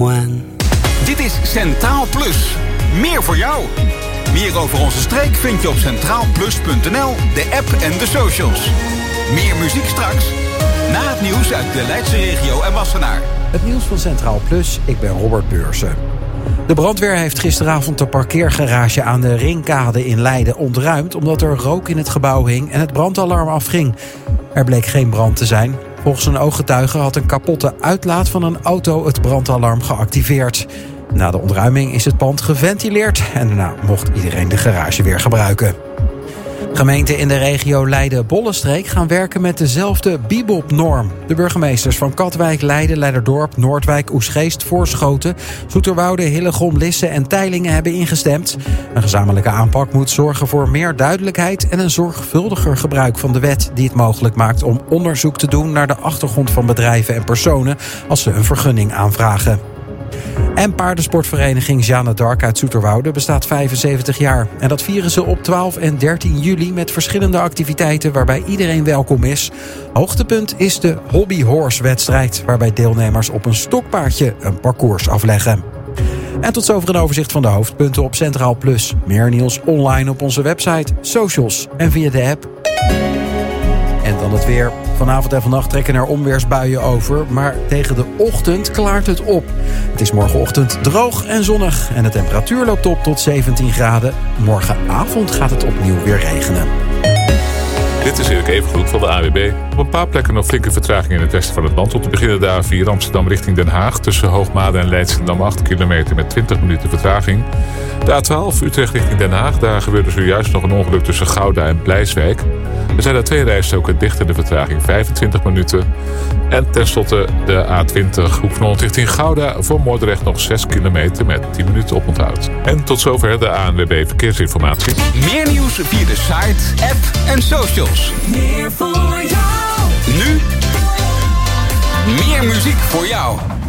Juan. Dit is Centraal Plus. Meer voor jou. Meer over onze streek vind je op centraalplus.nl, de app en de socials. Meer muziek straks. Na het nieuws uit de Leidse regio en Wassenaar. Het nieuws van Centraal Plus, ik ben Robert Beursen. De brandweer heeft gisteravond de parkeergarage aan de Ringkade in Leiden ontruimd omdat er rook in het gebouw hing en het brandalarm afging. Er bleek geen brand te zijn. Volgens een ooggetuige had een kapotte uitlaat van een auto het brandalarm geactiveerd. Na de ontruiming is het pand geventileerd en daarna mocht iedereen de garage weer gebruiken. Gemeenten in de regio Leiden-Bollenstreek gaan werken met dezelfde Bibop-norm. De burgemeesters van Katwijk, Leiden, Leiderdorp, Noordwijk, Oegstgeest, Voorschoten, Zoeterwoude, Hillegom, Lisse en Teylingen hebben ingestemd. Een gezamenlijke aanpak moet zorgen voor meer duidelijkheid en een zorgvuldiger gebruik van de wet die het mogelijk maakt om onderzoek te doen naar de achtergrond van bedrijven en personen als ze een vergunning aanvragen. En paardensportvereniging Jeanne d'Arc uit Zoeterwoude bestaat 75 jaar. En dat vieren ze op 12 en 13 juli met verschillende activiteiten waarbij iedereen welkom is. Hoogtepunt is de Hobby Horse wedstrijd, waarbij deelnemers op een stokpaardje een parcours afleggen. En tot zover een overzicht van de hoofdpunten op Centraal Plus. Meer nieuws online op onze website, socials en via de app. En dan het weer. Vanavond en vannacht trekken er onweersbuien over, maar tegen de ochtend klaart het op. Het is morgenochtend droog en zonnig en de temperatuur loopt op tot 17 graden. Morgenavond gaat het opnieuw weer regenen. Dit is Erik Evengroet van de AWB. Op een paar plekken nog flinke vertraging in het westen van het land. Om te beginnen de A4 Amsterdam richting Den Haag. Tussen Hoogmade en Leidschendam 8 kilometer met 20 minuten vertraging. De A12 Utrecht richting Den Haag. Daar gebeurde zojuist nog een ongeluk tussen Gouda en Blijswijk. Er zijn daar 2 rijstroken dicht in de vertraging 25 minuten. En tenslotte de A20 Hoek van Holland richting Gouda. Voor Moordrecht nog 6 kilometer met 10 minuten oponthoud. En tot zover de ANWB Verkeersinformatie. Meer nieuws via de site, app en socials. Meer voor jou. Nu meer muziek voor jou.